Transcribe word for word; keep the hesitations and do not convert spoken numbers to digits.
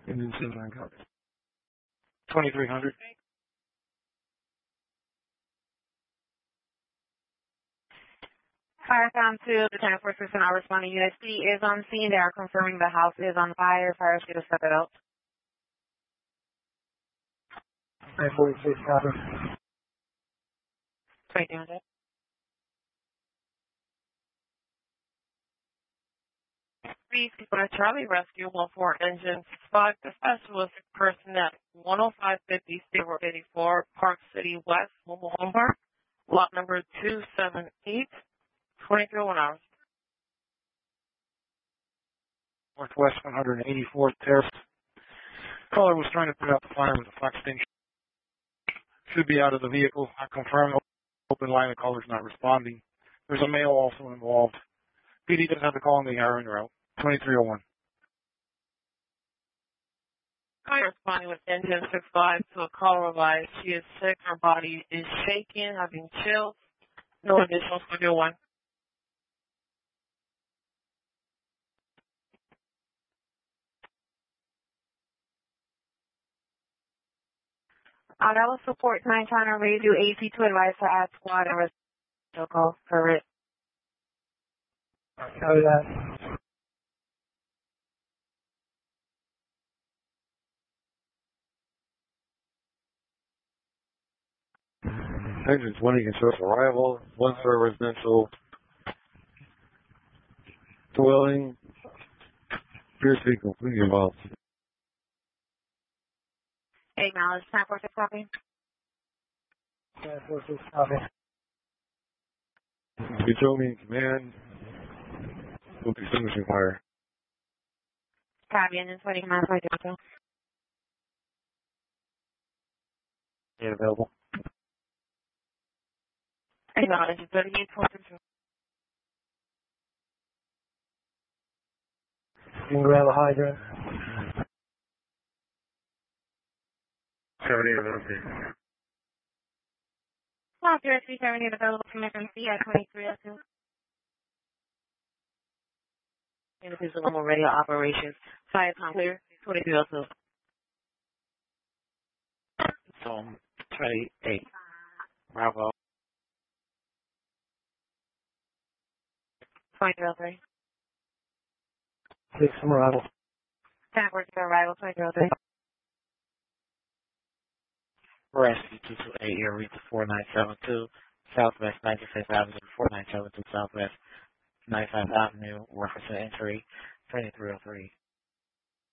And then seven nine copy. twenty-three hundred. Firetown two, the ten four six and our responding unit C is on scene. They are confirming the house is on fire. Fire escape is set out. nine forty-six copy. twenty-three hundred. Three people at Charlie Rescue one four Engine six five. The specialist person at one oh five fifty zero eighty-four Park City West, Mobile Home Park, lot number two seven eight, twenty-three oh one hours. Northwest one hundred eighty-fourth Terrace. Caller was trying to put out the fire with a fire extinguisher. Should be out of the vehicle. I confirm open line. The caller's not responding. There's a male also involved. P D doesn't have the call on the Aaron route. twenty-three oh one. I'm responding with engine six five to a caller advised she is sick. Her body is shaking, having chills. No additional schedule one. Uh, that was support nine trying to radio A C to advise to add squad and residential call for it. Copy that. Engine twenty can show us arrival. One for residential dwelling. Appears to be completely involved. Acknowledge ten four six copy. ten four six copy. You told me in command. We'll be extinguishing fire. Copy, engine twenty command for Delta. Ain't available. Acknowledge thirty-eight twenty-two. You can grab a hydrant. seventy available. Clock here, three seventy available from F M C at twenty-three oh two. And this is a normal radio operations. Fire time clear, twenty-three oh two. Zone twenty-eight. Bravo. twenty-three oh three. Six from arrival. ten four six arrival, twenty-three oh three. Rescue two two eight, here, reach four nine seven two, Southwest ninety-fifth Avenue, four nine seven two Southwest ninety-fifth Avenue, reference to entry, twenty-three oh three.